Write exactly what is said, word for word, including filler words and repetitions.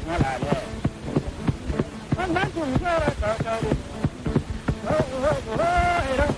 Voilà, ouais. On va tout faire, ça, ça, ça. Oh, oh, oh, oh, oh, oh.